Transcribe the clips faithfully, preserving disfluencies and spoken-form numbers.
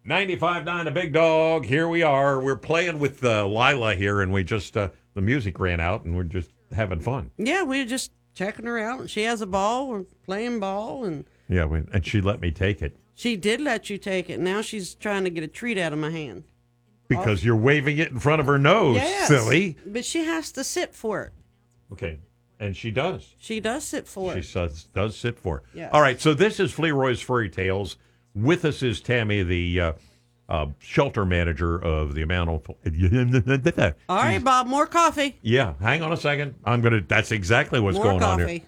ninety-five point nine, a big dog. Here we are. We're playing with uh, Lila here, and we just, uh, the music ran out, and we're just having fun. Yeah, we were just checking her out. She has a ball. We're playing ball, and Yeah, we, and she let me take it. she did let you take it. Now she's trying to get a treat out of my hand. Because you're waving it in front of her nose, Yes, silly. but she has to sit for it. Okay, and she does. She does sit for She it. does, does sit for it. Yes. All right, so this is Flearoy's Furry Tales. With us is Tammy, the uh, uh, shelter manager of the amount of... All right, Bob, more coffee. Yeah, hang on a second. I'm going to... That's exactly what's More going on here. coffee.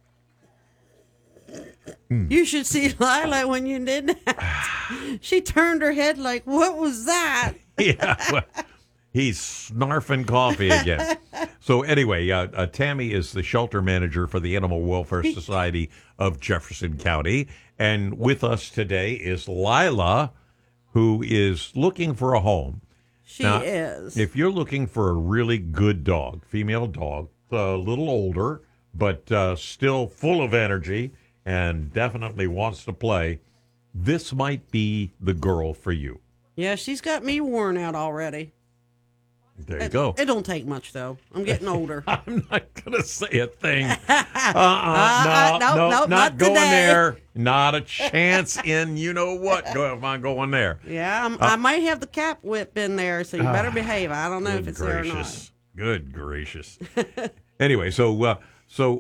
You should see Lila when you did that. She turned her head like, what was that? Yeah, well, he's snarfing coffee again. So anyway, uh, uh, Tammy is the shelter manager for the Animal Welfare Society of Jefferson County. And with us today is Lila, who is looking for a home. She Now, is. If you're looking for a really good dog, female dog, a little older, but uh, still full of energy and definitely wants to play, this might be the girl for you. Yeah, she's got me worn out already. There you it, go. It don't take much, though. I'm getting older. I'm not going to say a thing. Uh-uh. Uh-uh. No, Nope, no, nope, not, not going today. there. Not a chance in you know what. Go if I'm going there. Yeah, I'm, Uh, I might have the cap whip in there, so you better behave. I don't know if Good it's there or not. gracious. Good gracious. Anyway, so uh, so